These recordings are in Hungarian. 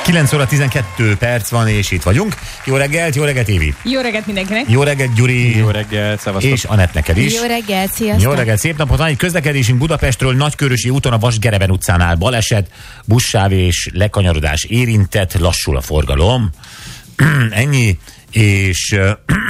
9 óra 12 perc van, és itt vagyunk. Jó reggelt, Évi! Jó reggelt mindenkinek! Jó reggelt, Gyuri! Jó reggelt, szevasztok! És Anett neked is. Jó reggelt, sziasztok! Jó reggelt, szép napot! Van egy közlekedésünk Budapestről, Nagykörösi úton a Vasgereben utcánál baleset, buszsáv és lekanyarodás érintett, lassul a forgalom. Ennyi, és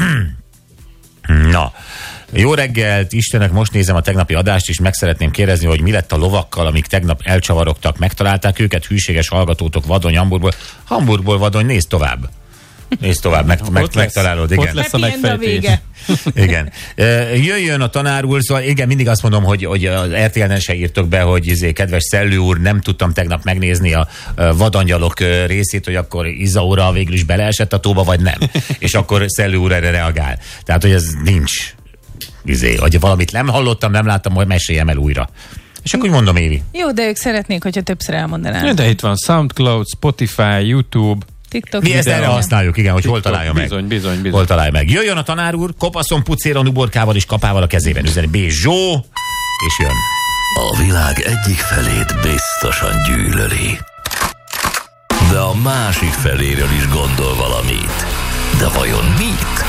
na, jó reggelt, Istenek, most nézem a tegnapi adást, és meg szeretném kérdezni, hogy mi lett a lovakkal, amik tegnap elcsavarogtak, megtalálták őket, hűséges hallgatótok, Vadony, Hamburgból Vadony, nézd tovább, megtalálod, igen. Ott lesz a megfejtés. Igen. Jöjjön a tanár úr, szóval igen, mindig azt mondom, hogy az RTL-en se írtok be, hogy kedves Szellő úr, nem tudtam tegnap megnézni a vadangyalok részét, hogy akkor Izaura végül is beleesett a tóba, vagy nem. És akkor Szellő úr erre reagál. Tehát, hogy ez nincs. Hogy valamit nem hallottam, nem láttam, hogy meséljem el újra. És akkor úgy mondom, Évi. Jó, de ők szeretnék, hogyha többször elmondanám. De itt van SoundCloud, Spotify, YouTube. TikTok. Mi ezt erre használjuk, igen, hogy TikTok, hol találja meg. Bizony. Hol találja meg. Jöjjön a tanár úr, kopaszon, pucéron, uborkával és kapával a kezében. Üzeni Bézsó, és jön. A világ egyik felét biztosan gyűlöli, de a másik feléről is gondol valamit. De vajon mit?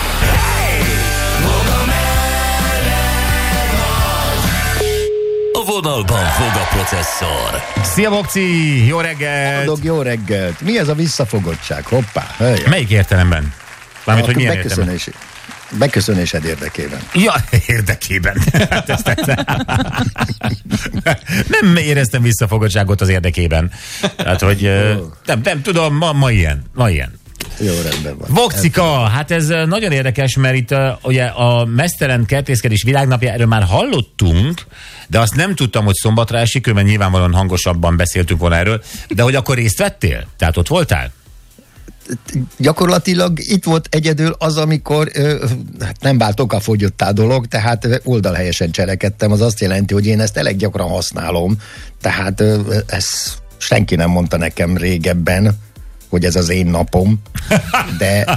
A vonalban fog a processzor. Szia, Bokci! Jó reggelt! Jó reggelt! Mi ez a visszafogottság? Hoppá! Helyen. Melyik értelemben? Mármint, hogy milyen értelemben? Beköszönésed érdekében. Ja, érdekében. Nem éreztem visszafogottságot az érdekében. Tehát, hogy nem tudom, ma ilyen. Jó, rendben van. Vokcika, hát ez nagyon érdekes, mert itt ugye a meztelen kertészkedés világnapja, erről már hallottunk, de azt nem tudtam, hogy szombatra esik, mert nyilvánvalóan hangosabban beszéltünk volna erről, de hogy akkor részt vettél? Tehát ott voltál? Gyakorlatilag itt volt egyedül az, amikor nem vált okafogyottá dolog, tehát oldalhelyesen cselekedtem, az azt jelenti, hogy én ezt elég gyakran használom, tehát ezt senki nem mondta nekem régebben, hogy ez az én napom, de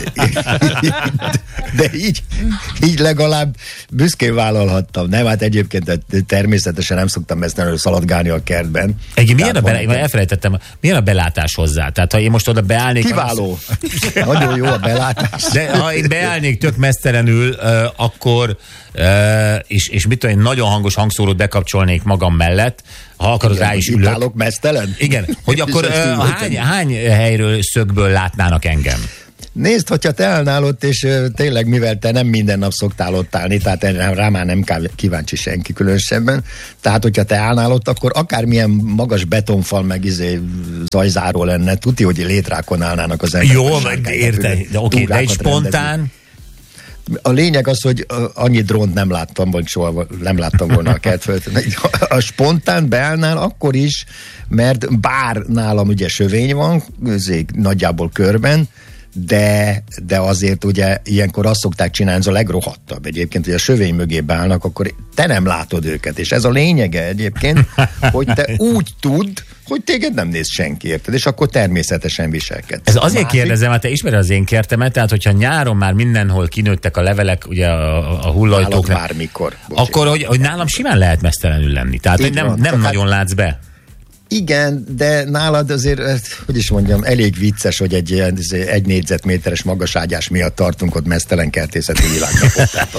így legalább büszkén vállalhattam. Nem, hát egyébként természetesen nem szoktam ezt szaladgálni a kertben. Elfelejtettem, milyen a belátás hozzá? Tehát ha én most oda beállnék... Kiváló. Nagyon jó a belátás. De ha én beállnék tök mesztelenül, akkor és mit tudom, én nagyon hangos hangszórót bekapcsolnék magam mellett, ha akarod, rá is ülök. Állok mesztelen? Igen, hogy akkor hány helyről szögből látnának engem? Nézd, hogyha te állnál ott, és tényleg, mivel te nem minden nap szoktál ott állni, tehát rá már nem kíváncsi senki különösebben, tehát hogyha te állnál ott, akkor akármilyen magas betonfal meg zajzáró lenne, tudni, hogy létrákon állnának az emberek. Jó, érte, de oké, de egy spontán... A lényeg az, hogy annyi drónt nem láttam, vagy soha nem láttam volna a kertföldön. A spontán beállnál akkor is, mert bár nálam ugye sövény van, nagyjából körben, de azért ugye ilyenkor azt szokták csinálni, ez a legrohadtabb egyébként, hogy a sövény mögé beállnak, akkor te nem látod őket, és ez a lényege egyébként, hogy te úgy tudd, hogy téged nem néz senki, érted? És akkor természetesen viselkedsz. Ez azért kérdezem, hát te ismered az én kertemet, tehát hogyha nyáron már mindenhol kinőttek a levelek, ugye a hullajtók. Bármikor. Akkor, hogy nálam simán lehet mesztelenül lenni. Tehát, hogy nem nagyon látsz be. Igen, de nálad azért, hogy is mondjam, elég vicces, hogy egy négyzetméteres magaságyás miatt tartunk ott mesztelen kertészeti világnapot. Tehát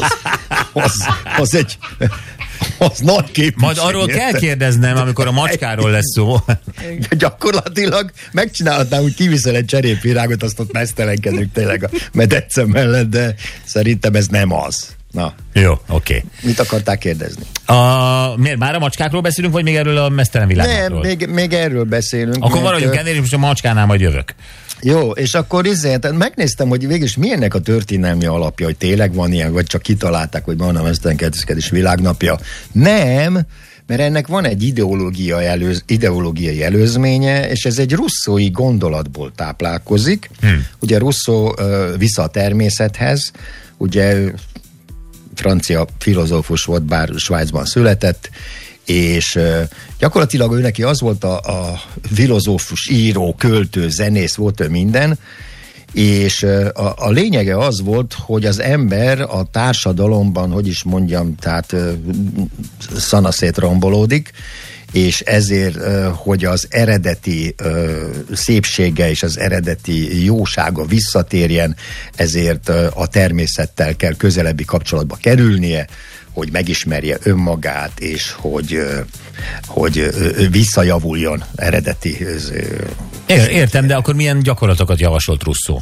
az nagy képviség. Majd arról kell kérdeznem, amikor a macskáról lesz szó. Gyakorlatilag megcsinálhatnám, hogy kiviszel egy cserépvirágot, azt ott mesztelenkedünk tényleg a medence mellett, de szerintem ez nem az. Na. Jó, oké. Mit akartál kérdezni? Miért? Már a macskákról beszélünk, vagy még erről a mesztelen világról? Nem, még erről beszélünk. Akkor maradjunk ennél, és most a macskánál majd jövök. Jó, és akkor megnéztem, hogy végülis milyennek a történelmi alapja, hogy tényleg van ilyen, vagy csak kitalálták, hogy van a mesztelen kertészkedés világnapja. Nem, mert ennek van egy ideológiai előzménye, és ez egy russzói gondolatból táplálkozik. Ugye Rousseau vissza a természethez, ugye francia filozófus volt, bár Svájcban született, és gyakorlatilag ő neki az volt a filozófus, író, költő, zenész, volt ő minden, és a lényege az volt, hogy az ember a társadalomban, hogy is mondjam, tehát szanaszét rombolódik, és ezért, hogy az eredeti szépsége és az eredeti jósága visszatérjen, ezért a természettel kell közelebbi kapcsolatba kerülnie, hogy megismerje önmagát, és hogy visszajavuljon eredeti. Értem, de akkor milyen gyakorlatokat javasolt Rousseau?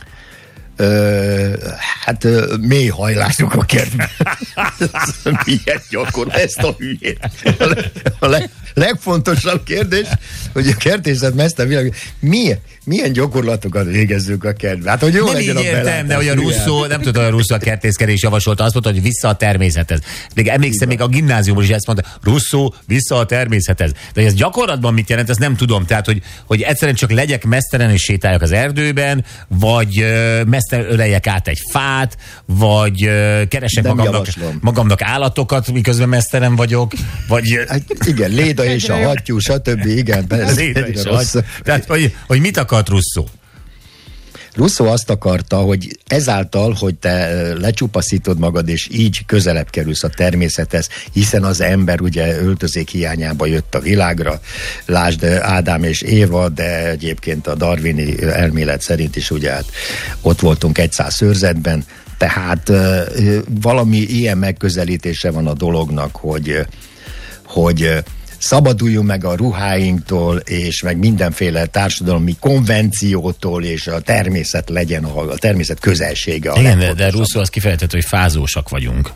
Hát mély hajlások a kertben. Milyen gyakorlat, ezt a hülyét. A legfontosabb kérdés, hogy a kertészetmester világ, milyen gyakorlatokat végezzük a kertben? Hát, hogy jó nem legyen a belátás. Nem, de hogy a Rousseau, nem tudom, a Rousseau a kertészkedés javasolta, azt mondta, hogy vissza a természethez. Még emlékszem, még a gimnáziumban is ezt mondta, Rousseau, vissza a természethez. De ez gyakorlatban mit jelent, ezt nem tudom. Tehát, hogy egyszerűen csak legyek mesztelen és sétáljak az erdőben, vagy mesztelen öleljek át egy fát, vagy keresek magamnak állatokat, miközben mesztelen vagyok, vagy... Hát igen, Léda és a hattyú, stb. Igen, tehát, hogy mit akart Rousseau? Rousseau azt akarta, hogy ezáltal, hogy te lecsupaszítod magad, és így közelebb kerülsz a természethez, hiszen az ember ugye öltözék hiányába jött a világra, lásd Ádám és Éva, de egyébként a darwini elmélet szerint is ugye hát ott voltunk egy száz szőrzetben, tehát valami ilyen megközelítése van a dolognak, hogy szabaduljunk meg a ruháinktól, és meg mindenféle társadalmi konvenciótól, és a természet legyen, a természet közelsége. Igen, de Rousseau azt kifejtett, hogy fázósak vagyunk.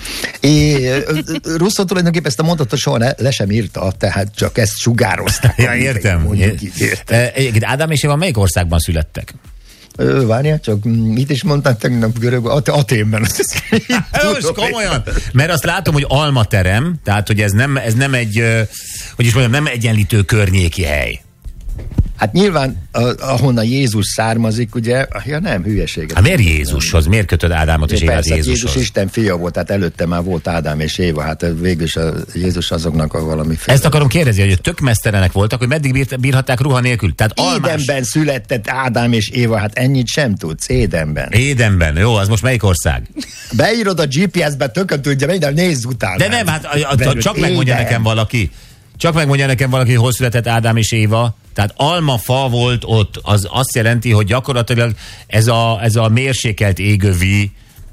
Rousseau tulajdonképpen ezt a mondatot soha le sem írta, tehát csak ezt sugározták. Ja, értem. Egyébként Ádám és Éva melyik országban születtek? Várjál, csak mit is mondták tegnap görögül? Aténben. Most komolyan, mert azt látom, hogy almaterem, tehát hogy ez nem egy, hogy is mondjam, nem egyenlítő környéki hely. Hát nyilván, ahonnan Jézus származik, ugye, ja nem, hülyeséget. Hát miért Jézushoz? Miért kötöd Ádámot és Évát Jézushoz? Jézus Isten fia volt, tehát előtte már volt Ádám és Éva, hát végülis a Jézus azoknak a valami fia. Ezt akarom kérdezni, hogy tök mesztelenek voltak, hogy meddig bírhatták ruha nélkül? Tehát Édenben született Ádám és Éva, hát ennyit sem tudsz, Édenben. Édenben, jó, az most melyik ország? Beírod a GPS-be, tökön tudja, minden nézz utána. De nem, hát csak megmondja nekem valaki. Csak megmondja nekem valaki, hogy hol született Ádám és Éva. Tehát almafa volt ott, az azt jelenti, hogy gyakorlatilag ez a mérsékelt égövi.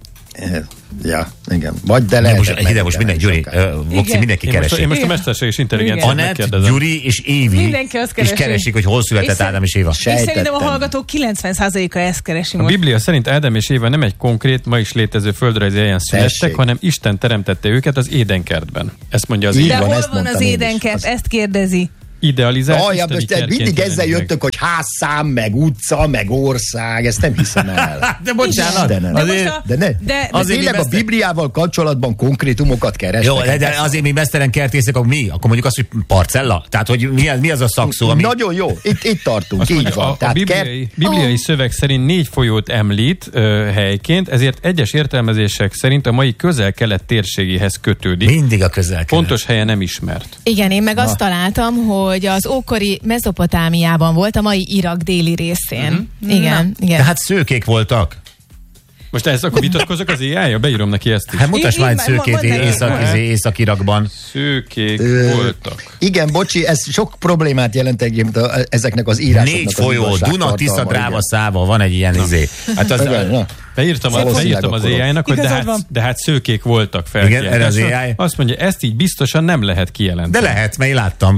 Ja, igen. Vagy de lehet. Most mindenki, Gyuri, Voxi, mindenki keresi. Én most a mesterséges intelligenciát megkérdezem. Anett, Gyuri és Évi is keresik, hogy hol született Ádám és Éva. És szerintem a hallgatók 90%-a ezt keresi most. A Biblia szerint Ádám és Éva nem egy konkrét, ma is létező földrajzi helyen születtek, hanem Isten teremtette őket az édenkertben. Ezt mondja az De hol van az édenkert? Ezt kérdezi. Idealizált. Mindig ezzel jöttök, hogy házszám, meg utca, meg ország, ezt nem hiszem el. De bocsánat. De tényleg a Bibliával kapcsolatban konkrétumokat keresnek. Jó, de azért mi mesztelen kertészek, akkor mi? Akkor mondjuk azt, hogy parcella? Tehát, hogy mi az a szakszó? Ami... Nagyon jó, itt tartunk, azt így mondja, van. A bibliai szöveg szerint 4 folyót említ helyként, ezért egyes értelmezések szerint a mai közel-kelet térségéhez kötődik. Mindig a közel-kelet. Pontos helye nem ismert. Igen, én meg azt találtam, hogy az ókori Mezopotámiában volt, a mai Irak déli részén. Igen. Tehát szőkék voltak. Most ezt akkor vitatkozok az AI-ja? Beírom neki ezt is. Hát mutasd már egy szőkét Észak-Irakban. Szőkék voltak. Igen, bocsi, ez sok problémát jelent egyébként ezeknek az írásoknak. 4 folyó, Duna, Tisza, Dráva, Száva, van egy ilyen Hát az... Beírtam az AI-nak, hogy de hát szőkék voltak fel. Igen, erre az AI. Azt mondja, ezt így biztosan nem lehet kijelenteni. De lehet, mert én láttam.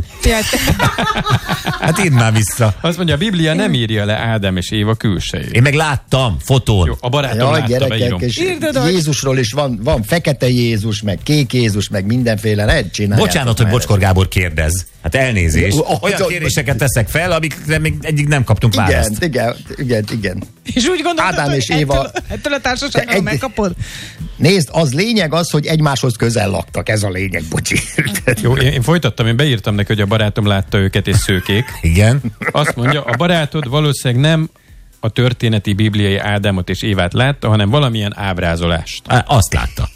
Hát írd már vissza. Azt mondja, a Biblia nem írja le Ádám és Éva külsejét. Én meg láttam, fotón. Jó, a barátom látta, beírom. Jézusról is van fekete Jézus, meg kék Jézus, meg mindenféle, lehet csinálni. Bocsánat, hogy Bocskor Gábor kérdez. Hát elnézést. Olyan kérdéseket teszek fel, amikre még egyik nem kaptunk választ. Igen. És úgy gondoltad, Ádám és Éva... ettől a társaságról megkapod? Nézd, az lényeg az, hogy egymáshoz közel laktak. Ez a lényeg, bocsi. Jó, én folytattam, én beírtam neki, hogy a barátom látta őket, és szőkék. Igen. Azt mondja, a barátod valószínűleg nem a történeti bibliai Ádámot és Évát látta, hanem valamilyen ábrázolást. Azt látta.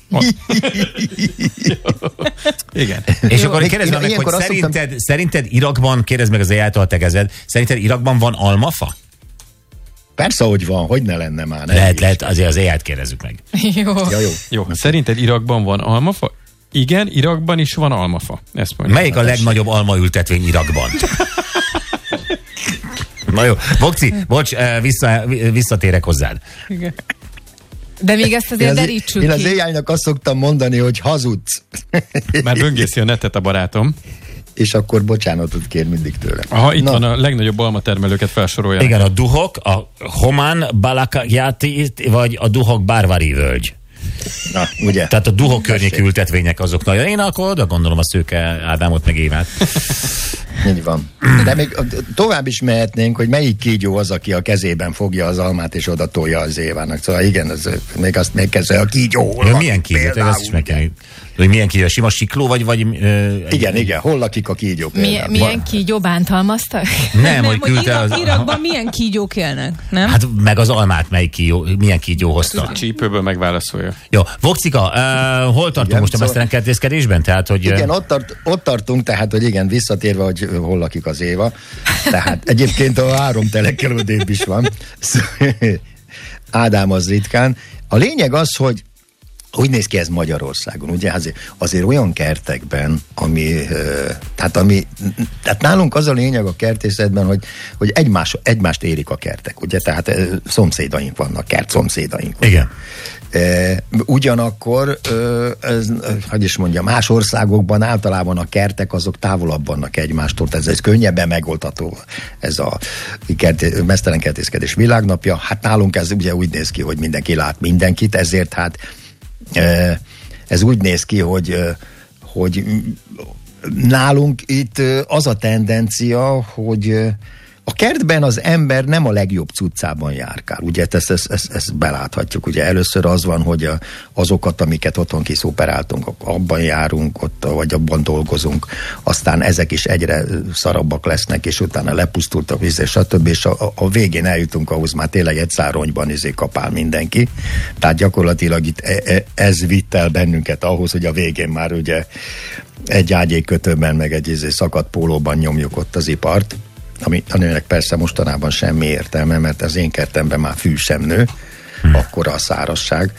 Igen. És akkor kérdezd meg, hogy szerinted Irakban, kérdezd meg az AI-tól, te kezed, szerinted Irakban van almafa? Persze, hogy van, hogy ne lenne már. Lehet, azért az AI-t kérdezzük meg. Jó. Jó. Szerinted Irakban van almafa? Igen, Irakban is van almafa. Ezt mondja. Melyik a legnagyobb almaültetvény Irakban? Na jó, Vokci, bocs, visszatérek hozzád. Igen. De még ezt azért derítsük Én ki. az AI-nak azt szoktam mondani, hogy hazudsz. Már böngészi a netet a barátom. És akkor bocsánatot kér mindig tőle. Aha, itt van a legnagyobb almatermelőket felsorolják. Igen, a Duhok, a Homan Balakjati, vagy a Duhok Bárvári völgy. Na, ugye? Tehát a Duhok környéki ültetvények azok nagyon. Én akkor oda gondolom a Szőke Ádámot meg Évát. Így van. De még tovább is mehetnénk, hogy melyik kígyó az, aki a kezében fogja az almát, és oda tolja az Évának. Szóval igen, még azt még kezdve a kígyó. Ja, milyen kígyó? Azt is meg kell. Hogy milyen kígyó? Sima sikló, vagy igen, hol lakik a kígyó például? Milyen kígyó bántalmaztak? Nem, hogy küldte az... Irakban milyen kígyók élnek, nem? Hát meg az almát milyen kígyó hozta. A csípőből megválaszolja. Jó, Vokcika, hol tartunk most a mesztelen kertészkedésben? Tehát, hogy... Igen, ott tartunk, tehát, hogy igen, visszatérve, hogy hol lakik az Éva. Tehát egyébként a 3 telekkel odébb is van. Ádám az ritkán. A lényeg az, hogy úgy néz ki ez Magyarországon, ugye? Azért olyan kertekben, tehát nálunk az a lényeg a kertészetben, hogy egymást érik a kertek, ugye? Tehát szomszédaink vannak, kertszomszédaink. Igen. Ugyanakkor, hogy is mondjam, más országokban általában a kertek azok távolabb vannak egymástól, tehát ez könnyebben megoldható, ez a mesztelen kertészkedés világnapja. Hát nálunk ez ugye úgy néz ki, hogy mindenki lát mindenkit, ezért hát ez úgy néz ki, hogy nálunk itt az a tendencia, hogy a kertben az ember nem a legjobb cuccában járkál. Ugye ezt beláthatjuk. Ugye először az van, hogy azokat, amiket otthon kiszuperáltunk, abban járunk, ott, vagy abban dolgozunk. Aztán ezek is egyre szarabbak lesznek, és utána lepusztultak víz, stb. És a végén eljutunk ahhoz, már tényleg egy száronyban kapál mindenki. Tehát gyakorlatilag itt ez vitt el bennünket ahhoz, hogy a végén már ugye egy ágyékkötőben, meg egy szakadt pólóban nyomjuk ott az ipart. Aminek persze mostanában semmi értelme, mert az én kertemben már fű sem nő, akkora a szárazság.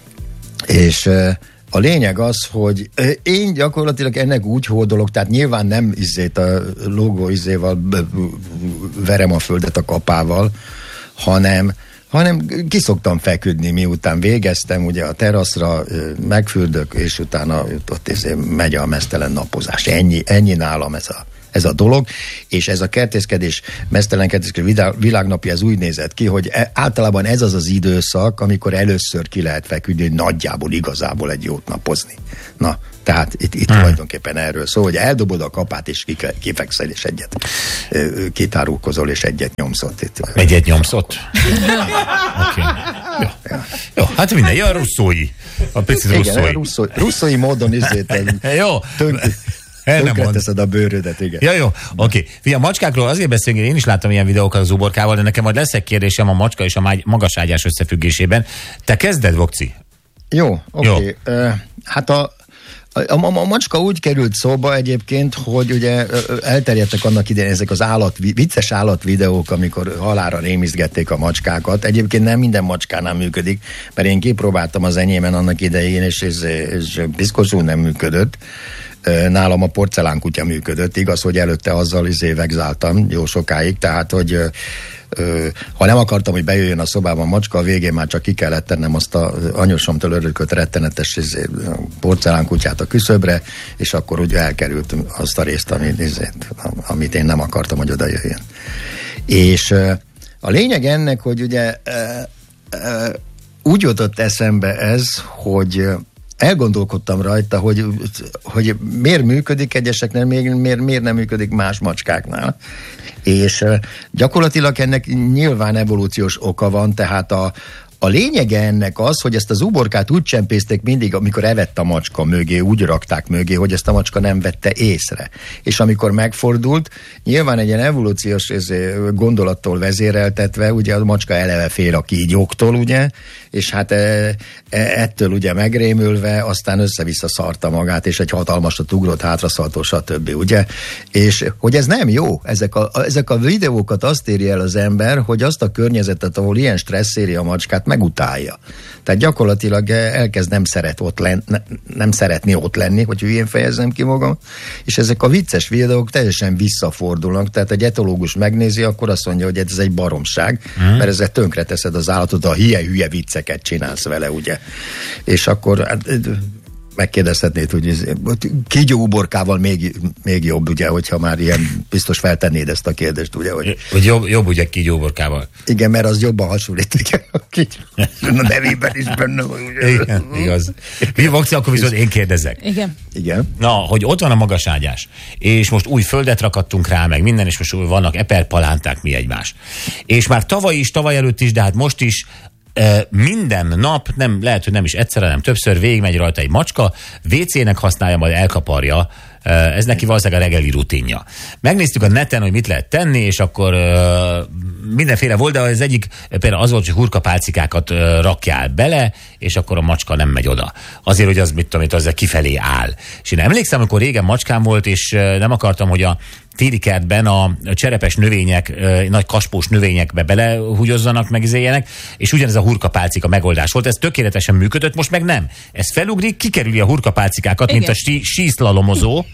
És a lényeg az, hogy én gyakorlatilag ennek úgy hódolok, tehát nyilván nem a logó verem a földet a kapával, hanem kiszoktam feküdni, miután végeztem, ugye a teraszra megfürdök, és utána ott megy a mesztelen napozás. Ennyi nálam ez a dolog, és ez a mesztelen kertészkedés világnapja, ez úgy nézett ki, hogy általában ez az időszak, amikor először ki lehet feküdni, hogy nagyjából igazából egy jót napozni. Na, tehát itt tulajdonképpen erről szól, hogy eldobod a kapát, és kifekszel, és egyet kitárulkozol, és egyet nyomszott. Egyet nyomszott? Oké. Jó, hát minden, a russzói. A picit russzói. Igen, russzói módon jó. Tönkreteszed a bőrödet, igen. Ja, jó, oké. Fia, a macskákról azért beszélünk, én is láttam ilyen videókat az uborkával, de nekem majd lesz egy kérdésem a macska és a magaságyás összefüggésében. Te kezded, Vokci? Jó, oké. Hát a macska úgy került szóba egyébként, hogy ugye elterjedtek annak idején ezek az vicces állatvideók, amikor halálra rémizgették a macskákat. Egyébként nem minden macskánál működik, mert én kipróbáltam az enyémen annak idején, és piszkosul nem működött. Nálam a porcelánkutya működött, igaz, hogy előtte azzal vegzáltam jó sokáig, tehát, hogy ha nem akartam, hogy bejöjjön a szobában macska, a végén már csak ki kellett tennem azt a anyósomtól örökölt rettenetes porcelánkutyát a küszöbre, és akkor ugye elkerültem azt a részt, amit én nem akartam, hogy oda jöjjön. És a lényeg ennek, hogy ugye úgy jutott eszembe ez, hogy elgondolkodtam rajta, hogy miért működik egyeseknél, miért nem működik más macskáknál. És gyakorlatilag ennek nyilván evolúciós oka van, tehát a lényege ennek az, hogy ezt az uborkát úgy csempészték mindig, amikor evett a macska mögé, úgy rakták mögé, hogy ezt a macska nem vette észre. És amikor megfordult, nyilván egy ilyen evolúciós gondolattól vezéreltetve, ugye a macska eleve fél a kígyóktól, ugye, és hát ettől ugye megrémülve, aztán össze-vissza szarta magát, és egy hatalmasat ugrott, hátraszaltó, stb. Ugye? És hogy ez nem jó, ezek a videókat azt éri el az ember, hogy azt a környezetet, ahol ilyen stressz éri a macskát, megutálja. Tehát gyakorlatilag elkezd nem szeretni ott lenni, hogy hülyén fejezzem ki magam, és ezek a vicces videók teljesen visszafordulnak, tehát egy etológus megnézi, akkor azt mondja, hogy ez egy baromság, mert ezzel tönkreteszed az állatot, a hülye vicceket csinálsz vele, ugye. És akkor hát, megkérdezhetnéd, hogy kígyó uborkával még jobb, ugye, hogyha már ilyen biztos feltennéd ezt a kérdést, ugye, hogy jobb ugye kígyó uborkával. Igen, mert az jobban hasonlít, ugye, a kígyó. A nevében is benne van, ugye. Igen, igaz. Vokci, akkor viszont én kérdezek. Igen. Na, hogy ott van a magaságyás, és most új földet rakadtunk rá, meg minden, és most vannak eperpalánták, mi egymás. És már tavaly előtt is, de hát most is minden nap, lehet, hogy nem is egyszerre, nem többször végigmegy rajta egy macska, WC-nek használja, majd elkaparja. Ez neki valószínűleg a reggeli rutinja. Megnéztük a neten, hogy mit lehet tenni, és akkor mindenféle volt, de az egyik például az volt, hogy hurkapálcikákat rakjál bele, és akkor a macska nem megy oda. Azért, hogy az, mit tudom, az kifelé áll. És én emlékszem, amikor régen macskám volt, és nem akartam, hogy a téli kertben a cserepes növények, nagy kaspós növényekbe belehúgyozzanak, meg izéljenek, és ugyanez a hurkapálcika megoldás volt. Ez tökéletesen működött, most meg nem. Ez felugrik, kikerüli a hurkapálcikákat, igen, mint a síszlalomozó,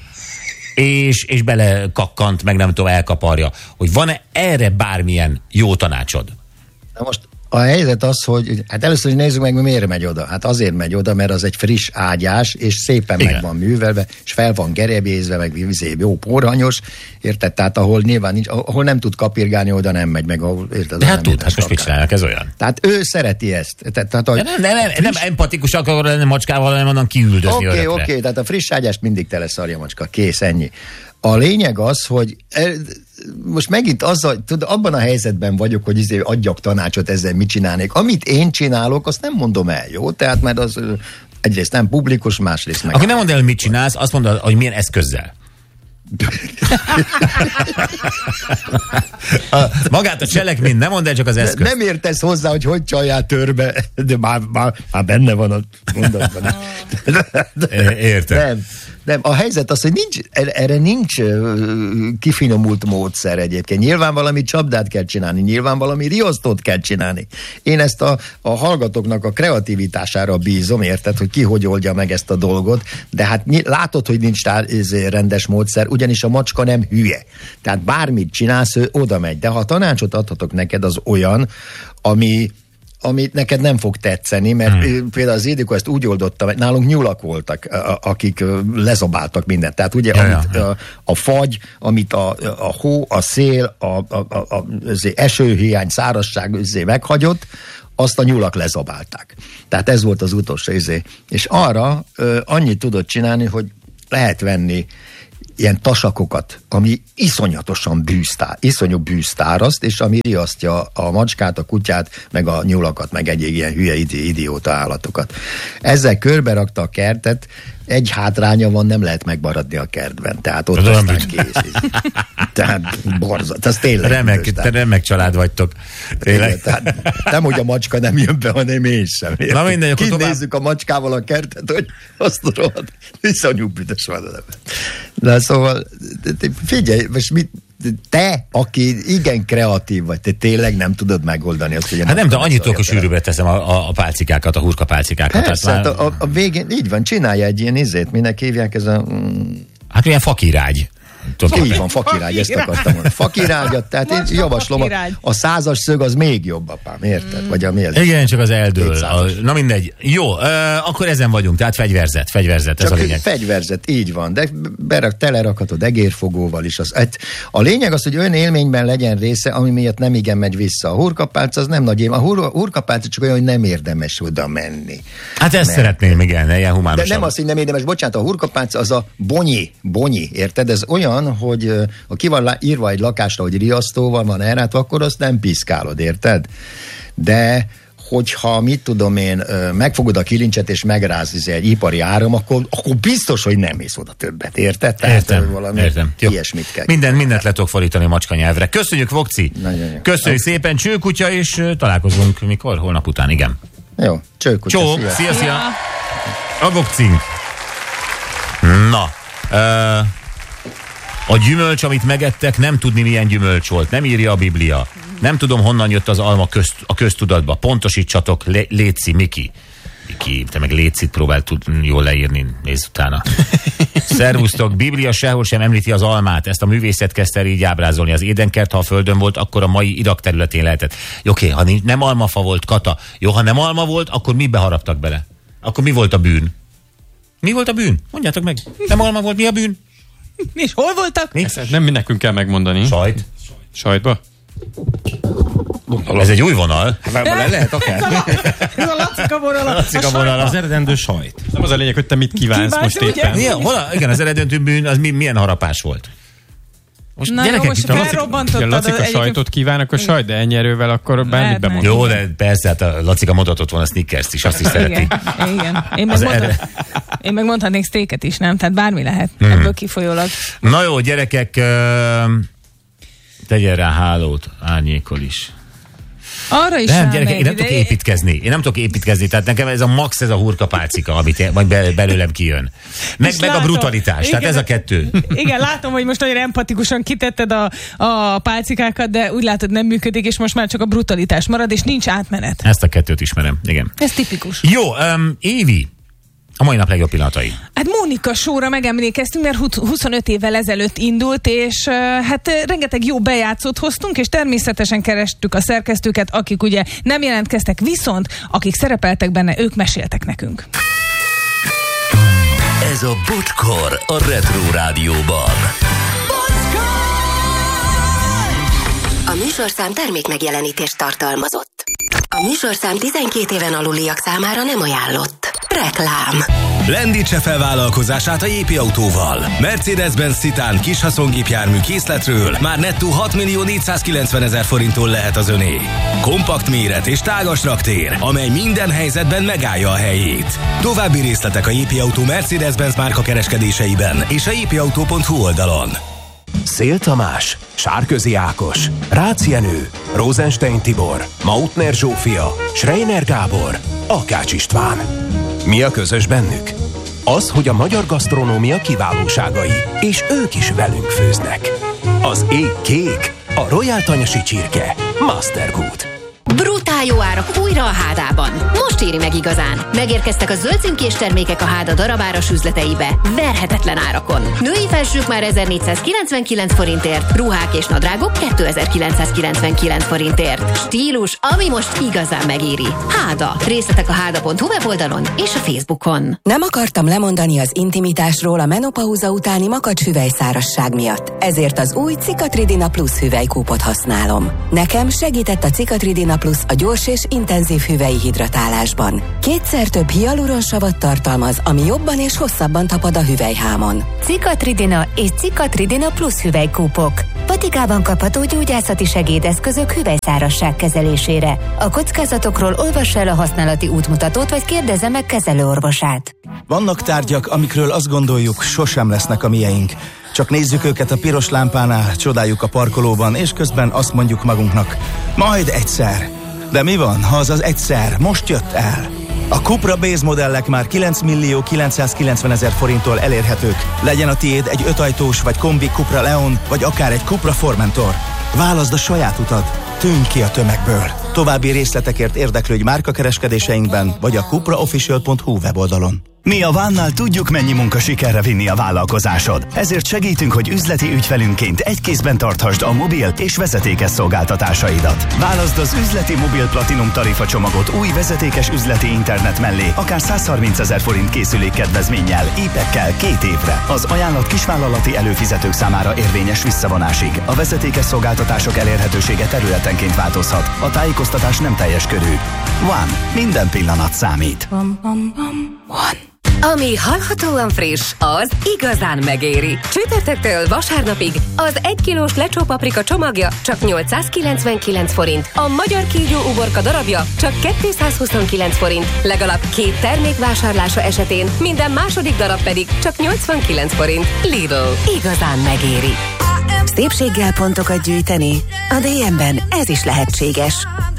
és belekakkant, meg nem tudom, elkaparja. Hogy van-e erre bármilyen jó tanácsod? Na most a helyzet az, hogy hát először nézzük meg, miért megy oda. Hát azért megy oda, mert az egy friss ágyás, és szépen igen, meg van művelve, és fel van gerebézve, meg jó porhanyos, érted? Tehát ahol nyilván nincs, ahol nem tud kapirgálni, oda nem megy meg. Ahol, érted? De hát tud, hát most mit csinálnak, ez olyan. Tehát ő szereti ezt. Nem empatikus akar lenni macskával, hanem onnan kiüldözni örökre. Oké, tehát a friss ágyást mindig teleszarja a macska, kész, ennyi. A lényeg az, hogy most megint abban a helyzetben vagyok, hogy adjak tanácsot, ezzel mit csinálnék. Amit én csinálok, azt nem mondom el, jó? Tehát mert az egyrészt nem publikus, másrészt meg. Akkor nem mondd el, mit csinálsz, azt mondod, hogy milyen eszközzel. Magát a cselekményt nem mondd el, csak az eszköz. Nem értesz hozzá, hogy csaljál törbe, de már benne van a mondatban. Értem. Nem, a helyzet az, hogy erre nincs kifinomult módszer egyébként. Nyilván valami csapdát kell csinálni, nyilván valami riasztót kell csinálni. Én ezt a hallgatóknak a kreativitására bízom, érted, hogy ki hogy oldja meg ezt a dolgot, de hát látod, hogy nincs rendes módszer, ugyanis a macska nem hülye. Tehát bármit csinálsz, ő oda megy. De ha tanácsot adhatok neked, az olyan, ami neked nem fog tetszeni, mert például az Ildikó ezt úgy oldotta, mert nálunk nyulak voltak, akik lezabáltak mindent. Tehát ugye, a fagy, amit a hó, a szél, az esőhiány, szárazság meghagyott, azt a nyulak lezabálták. Tehát ez volt az utolsó És arra annyit tudott csinálni, hogy lehet venni ilyen tasakokat, ami iszonyatosan iszonyú bűztáraszt, és ami riasztja a macskát, a kutyát, meg a nyulakat, meg egy ilyen hülye idióta állatokat. Ezzel körbe rakta a kertet, egy hátránya van, nem lehet megmaradni a kertben. Tehát ott aztán kész. Tehát borzat, ez tényleg. Remek család vagytok. Tényleg. Tehát nem, hogy a macska nem jön be, hanem én sem. Na mindegy, akkor nézzük a macskával a kertet, hogy azt rohadt, viszonyú büdös van. Na szóval, figyelj, most te, aki igen kreatív vagy, te tényleg nem tudod megoldani azt, hogy... Hát nem, de annyit a sűrűbe teszem a pálcikákat, a hurkapálcikákat. Persze, hát a végén így van, csinálja egy ilyen minek hívják ez a... Hát milyen fakirágy. Így van, fakirágy, ezt akartam mondani. Fakirágyat, tehát én javaslom, a 100-as szög az még jobb, apám, érted? Vagy mi ez? Igen, csak az eldől. Na mindegy. Jó, akkor ezen vagyunk, tehát fegyverzet, csak ez a lényeg. Fegyverzet, így van, de telerakhatod egérfogóval is. A lényeg az, hogy olyan élményben legyen része, ami miatt nem igen megy vissza. A hurkapálca az nem nagy a hurkapálca csak olyan, hogy nem érdemes oda menni. Hát ezt szeretném, igen, ilyen humánusabb. De nem az, hogy nem érdemes, bocsánat, a hurkapálca az a bonyi, érted? Ez olyan, hogy ha ki van írva egy lakásra, hogy riasztóval van elrátva, akkor azt nem piszkálod, érted? De hogyha, mit tudom én, megfogod a kilincset és megrázd egy ipari áram, akkor biztos, hogy nem mész oda többet, érted? Értem. Ilyesmit kell. Mindent le tudok fordítani macska nyelvre. Köszönjük, Vokci! Köszönjük szépen, Csőkutya, és találkozunk mikor? Holnap után, igen. Jó, Csőkutya. Szia! A Vokcink. Na, a gyümölcs, amit megettek, nem tudni milyen gyümölcs volt. Nem írja a Biblia. Nem tudom, honnan jött az alma a köztudatba. Pontosítsatok, Léci, Miki. Miki, te meg Lécit próbál jól leírni, nézz utána. Szervusztok, Biblia sehol sem említi az almát. Ezt a művészet kezdte így ábrázolni. Az édenkert, ha a földön volt, akkor a mai Irak területén lehetett. Oké, ha nem almafa volt, Kata. Jó, ha nem alma volt, akkor mibe haraptak bele? Akkor mi volt a bűn? Mi volt a bűn? Mondjátok meg. Nem alma volt, mi a bűn? És hol voltak? Ezt nem nekünk kell megmondani. Sajt. Sajtba? Ez egy új vonal. Lehet akár. Ez a Lacika vonala. Az eredendő sajt. Nem az a lényeg, hogy te mit kívánsz most éppen. Igen, az eredendő bűn, az milyen harapás volt? Most na gyerekek, jó, most felrobbantottad. Ha Lacika sajtot kíván, akkor sajt, de ennyi erővel akkor bármit bemond. Jó, de persze, hát a Lacika mondatott volna a Snickers-t is, azt is szereti. Igen. Én meg mondhatnék steaket is, nem? Tehát bármi lehet ebből kifolyólag. Na jó, gyerekek, tegyen rá hálót, árnyékol is. Arra is nem, gyerekek, én nem tudok építkezni. Tehát nekem ez a max, ez a hurkapálcika, amit majd belőlem kijön. Meg a brutalitás, igen, tehát ez a kettő. Igen, látom, hogy most nagyon empatikusan kitetted a pálcikákat, de úgy látod, nem működik, és most már csak a brutalitás marad, és nincs átmenet. Ezt a kettőt ismerem, igen. Ez tipikus. Jó, Évi, a mai nap legjobb pillanatai. Hát Mónika show-ra megemlékeztünk, mert 25 évvel ezelőtt indult, és hát rengeteg jó bejátszót hoztunk, és természetesen kerestük a szerkesztőket, akik ugye nem jelentkeztek, viszont akik szerepeltek benne, ők meséltek nekünk. Ez a Bocskor a Retro Rádióban. A műsorszám termék megjelenítést tartalmazott. A műsorszám 12 éven aluliak számára nem ajánlott. Reklám. Lendítse fel vállalkozását a Jépi Autóval. Mercedes-Benz Citan kis haszongépjármű készletről már nettó 6.490.000 forinttól lehet az öné. Kompakt méret és tágas raktér, amely minden helyzetben megállja a helyét. További részletek a Jépi Autó Mercedes-Benz márka kereskedéseiben és a jépyautó.hu oldalon. Szél Tamás, Sárközi Ákos, Rácz Jenő, Rosenstein Tibor, Mautner Zsófia, Schreiner Gábor, Akács István. Mi a közös bennük? Az, hogy a magyar gasztronómia kiválóságai, és ők is velünk főznek. Az ég kék, a Royal Tanyasi csirke, Mastergood. Brutál jó árak újra a Hádában. Most éri meg igazán. Megérkeztek a zöld címkés termékek a Háda darabáros üzleteibe. Verhetetlen árakon. Női felsők már 1499 forintért, ruhák és nadrágok 2999 forintért. Stílus, ami most igazán megéri. Háda. Részletek a háda.hu weboldalon és a Facebookon. Nem akartam lemondani az intimitásról a menopauza utáni makacs hüvelyszárazság miatt. Ezért az új Cikatridina Plus hüvelykúpot használom. Nekem segített a Cikatridina Plus a gyors és intenzív hüvelyi hidratálásban. 2-szer több hialuronsavat tartalmaz, ami jobban és hosszabban tapad a hüvelyhámon. Cikatridina és Cikatridina Plus hüvelykúpok. Patikában kapható gyógyászati segédeszközök hüvelyszárasság kezelésére. A kockázatokról olvassa el a használati útmutatót, vagy kérdezze meg kezelőorvosát. Vannak tárgyak, amikről azt gondoljuk, sosem lesznek a mieink. Csak nézzük őket a piros lámpánál, csodáljuk a parkolóban, és közben azt mondjuk magunknak, majd egyszer. De mi van, ha az egyszer most jött el? A Cupra Base modellek már 9.990.000 forinttól elérhetők. Legyen a tiéd egy 5 ajtós vagy kombi Cupra Leon, vagy akár egy Cupra Formentor. Válaszd a saját utad, tűnj ki a tömegből. További részletekért érdeklődj márkakereskedéseinkben, vagy a cupraofficial.hu weboldalon. Mi a Vánnál tudjuk, mennyi munka sikerre vinni a vállalkozásod. Ezért segítünk, hogy üzleti ügyfelünként egy kézben tarthasd a mobil és vezetékes szolgáltatásaidat. Válaszd az üzleti mobil platinum tarifa csomagot új vezetékes üzleti internet mellé, akár 130.000 forint készülékkedvezménnyel, épekkel 2 évre. Az ajánlat kisvállalati előfizetők számára érvényes visszavonásig. A vezetékes szolgáltatások elérhetősége területenként változhat. A tájékoztatás nem teljes körű. One. Minden pillanat számít. One. Ami hallhatóan friss, az igazán megéri. Csütörtöktől vasárnapig az 1 kilós lecsó paprika csomagja csak 899 forint, a magyar kígyó uborka darabja csak 229 forint, legalább 2 termék vásárlása esetén minden második darab pedig csak 89 forint. Lidl. Igazán megéri. Szépséggel pontokat gyűjteni? A DM-ben ez is lehetséges.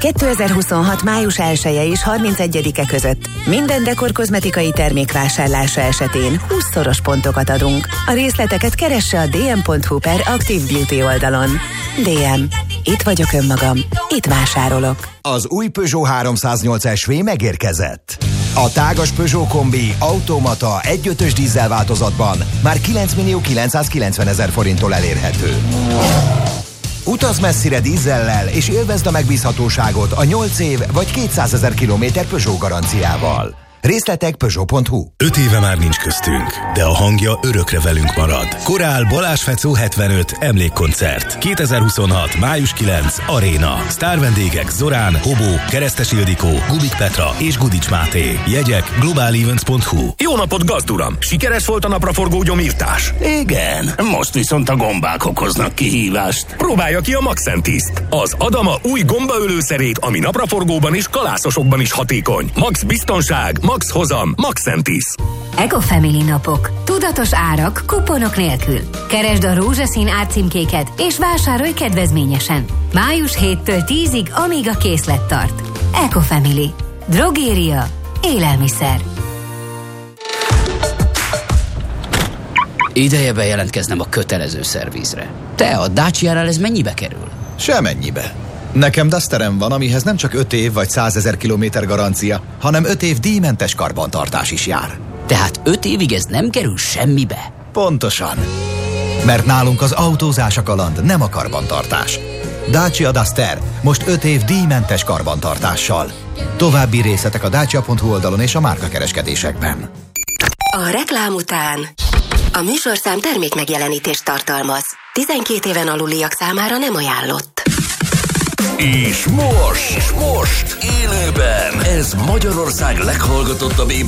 2026. május 1-e és 31-e között minden dekor kozmetikai termék vásárlása esetén 20-szoros pontokat adunk. A részleteket keresse a dm.hu/Active Beauty oldalon. DM. Itt vagyok önmagam, itt vásárolok. Az új Peugeot 308 SV megérkezett. A tágas Peugeot kombi automata 1.5-ös dízel változatban már 9.990.000 forinttól elérhető. Utaz messzire dízellel és élvezd a megbízhatóságot a 8 év vagy 200 000 kilométer Peugeot garanciával. Részletek Peugeot.hu. 5 éve már nincs köztünk, de a hangja örökre velünk marad. Korál Balázs Fecó 75 emlékkoncert. 2026. május 9. Aréna. Sztárvendégek Zorán, Hobó, Keresztes Ildikó, Gubik Petra és Gudics Máté. Jegyek globalevents.hu. Jó napot, gazduram! Sikeres volt a napraforgó gyomírtás? Igen, most viszont a gombák okoznak kihívást. Próbálja ki a Maxentiszt, az Adama új gombaölőszerét, ami napraforgóban és kalászosokban is hatékony. Max biztonság, Max hozam, Maxentis. Ecofamily napok. Tudatos árak, kuponok nélkül. Keresd a rózsaszín árcímkéket és vásárolj kedvezményesen. Május 7-től 10-ig, amíg a készlet tart. Ecofamily. Drogéria. Élelmiszer. Ideje bejelentkeznem a kötelező szervizre. Te, a Dacia-rel ez mennyibe kerül? Semennyibe. Nekem Dusterem van, amihez nem csak 5 év vagy 100 000 kilométer garancia, hanem 5 év díjmentes karbantartás is jár. Tehát 5 évig ez nem kerül semmibe? Pontosan. Mert nálunk az autózás a kaland, nem a karbantartás. Dacia Duster most 5 év díjmentes karbantartással. További részletek a dacia.hu oldalon és a márkakereskedésekben. A reklám után a műsorszám termékmegjelenítést tartalmaz. 12 éven aluliak számára nem ajánlott. És most élőben ez Magyarország leghallgatottabb